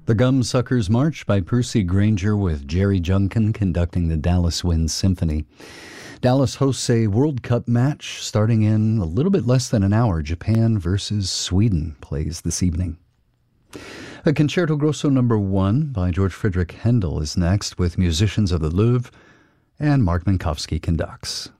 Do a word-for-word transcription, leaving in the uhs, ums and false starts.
The Gumsuckers March by Percy Grainger with Jerry Junkin conducting the Dallas Wind Symphony. Dallas hosts a World Cup match starting in a little bit less than an hour. Japan versus Sweden plays this evening. A Concerto Grosso number one by George Friedrich Handel is next with musicians of the Louvre, and Mark Minkowski conducts.